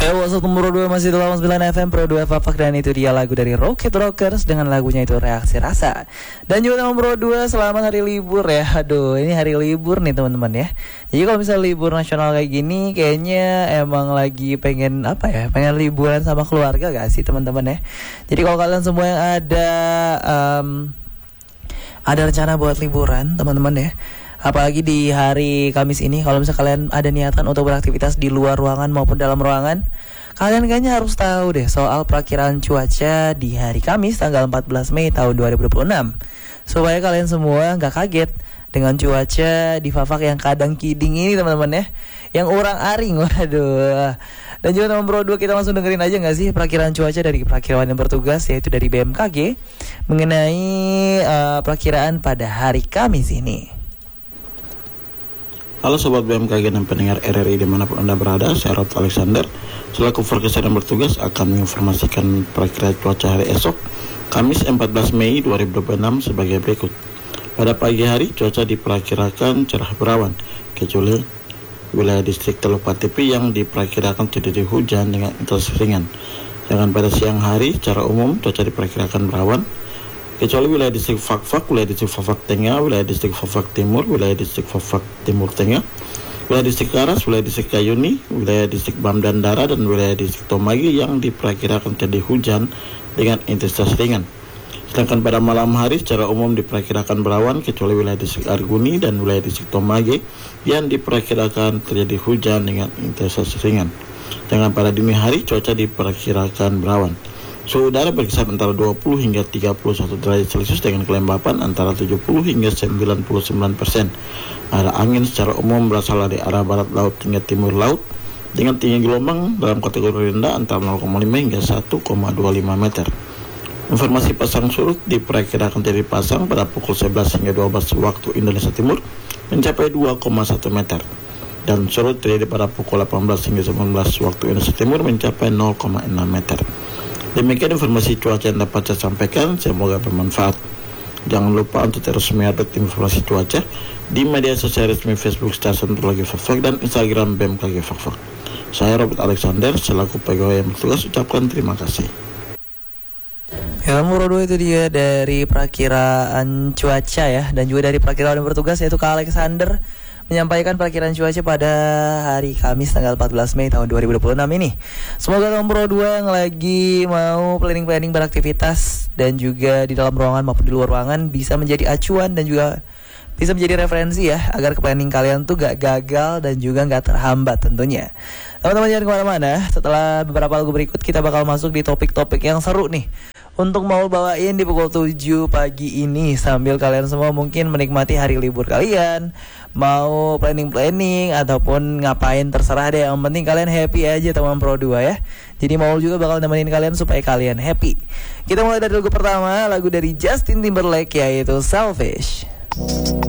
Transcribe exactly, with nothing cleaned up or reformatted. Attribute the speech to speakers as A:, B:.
A: Eh, what's up Pro dua masih delapan puluh sembilan F M Pro dua Fafak, dan itu dia lagu dari Rocket Rockers dengan lagunya itu Reaksi Rasa. Dan juga teman Pro dua, selamat hari libur ya. Aduh, ini hari libur nih teman-teman ya. Jadi kalau misalnya libur nasional kayak gini, kayaknya emang lagi pengen apa ya? Pengen liburan sama keluarga gak sih teman-teman ya? Jadi kalau kalian semua yang ada um, ada rencana buat liburan teman-teman ya, apalagi di hari Kamis ini, kalau misalnya kalian ada niatan untuk beraktivitas di luar ruangan maupun dalam ruangan, kalian kayaknya harus tahu deh soal perakiraan cuaca di hari Kamis tanggal empat belas Mei tahun dua ribu dua puluh enam, supaya kalian semua gak kaget dengan cuaca di Fafak yang kadang kiding ini teman-teman ya, yang orang aring. Waduh. Dan juga teman Pro dua, kita langsung dengerin aja gak sih perakiraan cuaca dari perakiraan yang bertugas, yaitu dari B M K G, mengenai uh, perakiraan pada hari Kamis ini.
B: Halo Sobat B M K G dan pendengar R R I dimanapun Anda berada, saya Rob Alexander selaku forecaster yang bertugas akan menginformasikan perakiraan cuaca hari esok Kamis empat belas Mei dua ribu dua puluh enam sebagai berikut. Pada pagi hari cuaca diperkirakan cerah berawan, kecuali wilayah distrik Teluk Patipi yang diperkirakan terjadi hujan dengan intensitas ringan. Sedangkan pada siang hari secara umum cuaca diperkirakan berawan, kecuali wilayah distrik Fafak, wilayah distrik Fafak Tengah, wilayah distrik Fafak Timur, wilayah distrik Fafak Timur Tengah, wilayah distrik Karas, wilayah distrik Kayuni, wilayah distrik Bamdandara, dan wilayah distrik Tomagi yang diperkirakan terjadi hujan dengan intensitas ringan. Sedangkan pada malam hari secara umum diperkirakan berawan, kecuali wilayah distrik Arguni dan wilayah distrik Tomagi yang diperkirakan terjadi hujan dengan intensitas ringan. Sedangkan pada dini hari cuaca diperkirakan berawan. Suhu udara berkisar antara dua puluh hingga tiga puluh satu derajat Celcius dengan kelembapan antara tujuh puluh hingga sembilan puluh sembilan persen. Arah angin secara umum berasal dari arah barat laut hingga timur laut dengan tinggi gelombang dalam kategori rendah antara nol koma lima hingga satu koma dua lima meter. Informasi pasang surut diperkirakan terjadi pasang pada pukul sebelas hingga dua belas waktu Indonesia Timur mencapai dua koma satu meter, dan surut terjadi pada pukul delapan belas hingga sembilan belas waktu Indonesia Timur mencapai nol koma enam meter. Demikian informasi cuaca yang dapat saya sampaikan, semoga bermanfaat. Jangan lupa untuk terus mengupdate informasi cuaca di media sosial resmi Facebook Stasiun Meteorologi Fafak dan Instagram B M K G Fafak. Saya Robert Alexander selaku pegawai yang bertugas ucapkan terima kasih.
A: Ya, Pro dua itu dia dari perakiraan cuaca ya, dan juga dari perakiraan yang bertugas yaitu Kak Alexander menyampaikan perakiraan cuaca pada hari Kamis tanggal empat belas Mei tahun dua ribu dua puluh enam ini. Semoga teman Pro dua yang lagi mau planning-planning beraktivitas dan juga di dalam ruangan maupun di luar ruangan bisa menjadi acuan dan juga bisa menjadi referensi ya, agar ke planning kalian tuh gak gagal dan juga gak terhambat tentunya. Teman-teman jangan kemana-mana, setelah beberapa lagu berikut kita bakal masuk di topik-topik yang seru nih untuk mau bawain di pukul tujuh pagi ini, sambil kalian semua mungkin menikmati hari libur kalian, mau planning-planning ataupun ngapain terserah deh, yang penting kalian happy aja teman Pro dua ya. Jadi mau juga bakal nemenin kalian supaya kalian happy. Kita mulai dari lagu pertama, lagu dari Justin Timberlake yaitu Selfish.